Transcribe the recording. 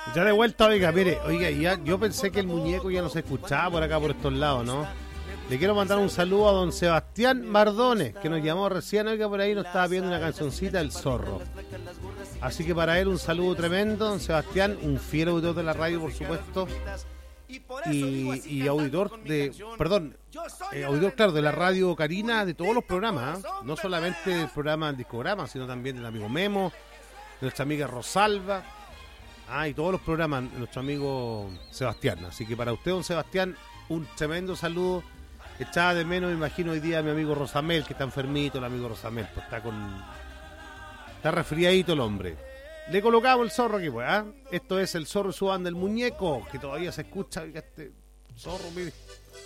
Ya de vuelta, oiga, mire, oiga, ya, yo pensé que el muñeco ya no se escuchaba por acá, por estos lados, ¿no? Le quiero mandar un saludo a don Sebastián Mardones, que nos llamó recién, oiga, por ahí nos estaba pidiendo una cancioncita del Zorro. Así que para él un saludo tremendo, don Sebastián, un fiel auditor de la radio, por supuesto, y auditor de, perdón, auditor, claro, de la radio Karina, de todos los programas, ¿eh? No solamente del programa del discograma, sino también del amigo Memo, de nuestra amiga Rosalba, y todos los programas, nuestro amigo Sebastián. Así que para usted, don Sebastián, un tremendo saludo. Echaba de menos, me imagino, hoy día a mi amigo Rosamel, que está enfermito, el amigo Rosamel, pues está resfriadito el hombre. Le colocamos el zorro aquí, pues, Esto es el Zorro y su banda, el muñeco, que todavía se escucha, oiga, este zorro, mire.